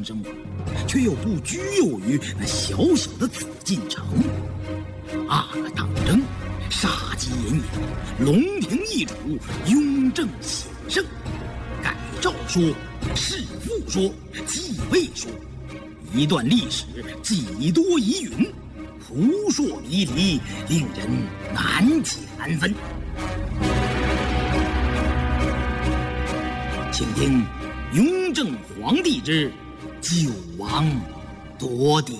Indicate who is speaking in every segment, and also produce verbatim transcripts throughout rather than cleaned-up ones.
Speaker 1: 生活，却又不拘囿于那小小的紫禁城。阿哥当征，杀机隐隐，龙庭易主，雍正显圣。改诏说，弑父说，继位说，一段历史几多疑云，扑朔迷离，令人难解难分。请听雍正皇帝之九王夺嫡。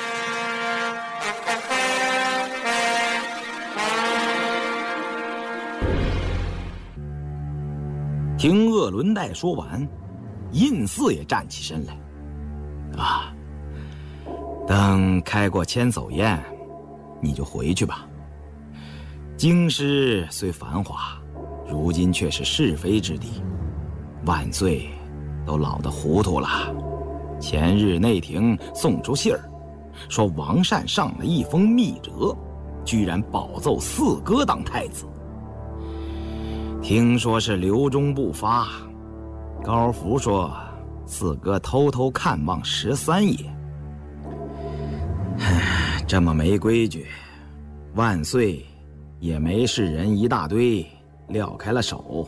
Speaker 1: 听鄂伦岱说完，胤祀也站起身来。啊，等开过千叟宴，你就回去吧。京师虽繁华，如今却是是非之地。万岁都老得糊涂了。前日内廷送出信儿，说王善上了一封密折，居然保奏四哥当太子。听说是刘忠不发，高福说四哥偷偷看望十三爷。这么没规矩，万岁也没事人一大堆，撂开了手。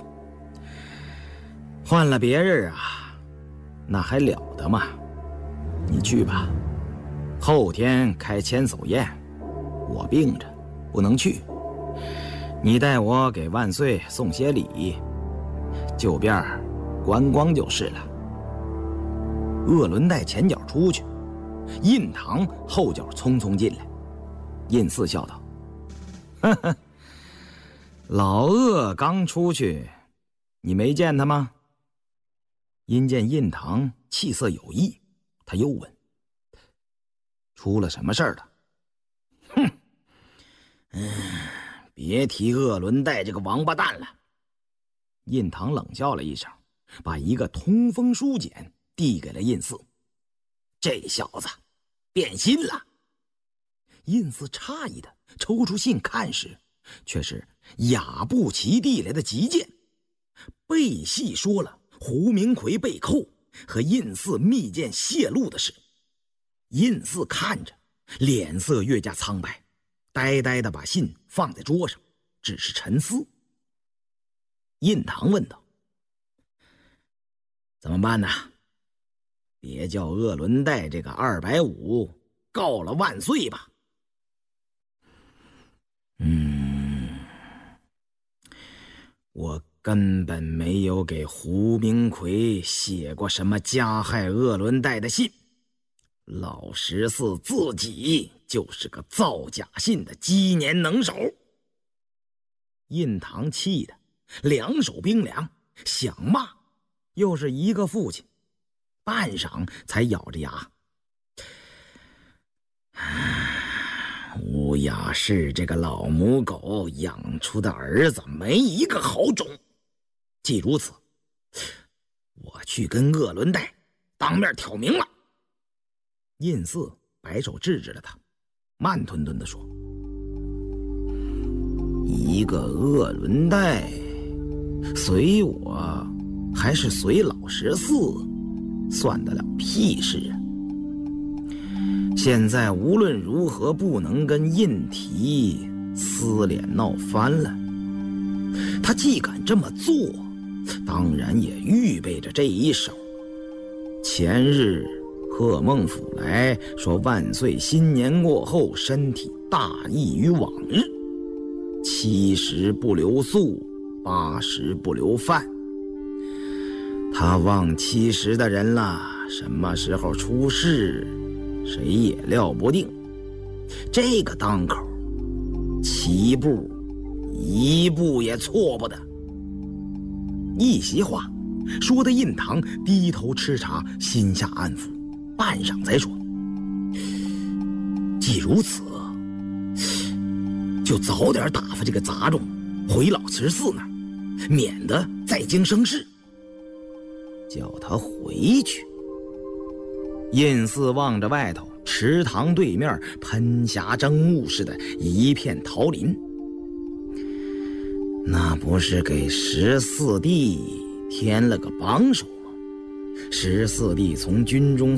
Speaker 1: 换了别人啊，那还了得吗？你去吧，后天开千叟宴，我病着不能去，你带我给万岁送些礼，就便观光就是了。鄂伦岱前脚出去，胤堂后脚匆匆进来。胤祀笑道：呵呵，老鄂刚出去，你没见他吗？因见胤堂气色有异，他又问：出了什么事儿了？哼，嗯，别提鄂伦岱这个王八蛋了。胤堂冷笑了一声，把一个通风书简递给了胤祀。这小子变心了。胤祀诧异的抽出信看时，却是雅布齐递来的急件，背细说了胡明奎被扣和胤祀密件泄露的事。胤祀看着，脸色越加苍白，呆呆地把信放在桌上，只是沉思。胤堂问道：怎么办呢？别叫鄂伦岱这个二百五告了万岁吧。嗯，我根本没有给胡明奎写过什么加害鄂伦岱的信，老十四自己就是个造假信的积年能手。胤堂气得两手冰凉，想骂，又是一个父亲，半晌才咬着牙：乌雅氏这个老母狗养出的儿子没一个好种。既如此，我去跟鄂伦岱当面挑明了。胤祀摆手制止了他，慢吞吞地说：一个鄂伦岱随我还是随老十四，算得了屁事啊！现在无论如何不能跟胤禔撕脸闹翻了。他既敢这么做，当然也预备着这一手。前日贺孟甫来说，万岁新年过后身体大异于往日，七十不留宿，八十不留饭。他望七十的人了，什么时候出事，谁也料不定。这个当口，七步一步也错不得。一席话说的胤堂低头吃茶，心下暗抚，半晌才说：既如此，就早点打发这个杂种回老十四那儿，免得在京生事。叫他回去。胤祀望着外头池塘对面喷霞蒸雾似的一片桃林，那不是给十四弟添了个帮手吗？十四弟从军中